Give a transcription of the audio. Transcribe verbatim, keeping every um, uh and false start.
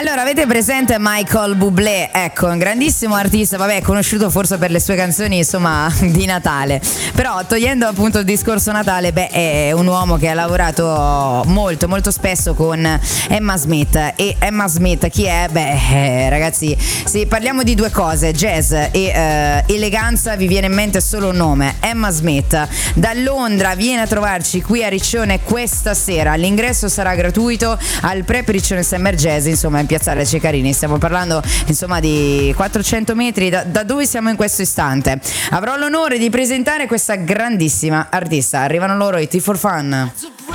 Allora, avete presente Michael Bublé? Ecco, un grandissimo artista, vabbè, conosciuto forse per le sue canzoni, insomma, di Natale. Però, togliendo appunto il discorso Natale, beh, è un uomo che ha lavorato molto, molto spesso con Emma Smith. E Emma Smith chi è? Beh, eh, ragazzi, se parliamo di due cose, jazz e eh, eleganza, vi viene in mente solo un nome, Emma Smith. Da Londra viene a trovarci qui a Riccione questa sera. L'ingresso sarà gratuito al Prep Riccione Summer Jazz, insomma, in piazzale Cecarini. Stiamo parlando insomma di quattrocento metri da, da dove siamo in questo istante. Avrò l'onore di presentare questa grandissima artista. Arrivano loro i T for Fun.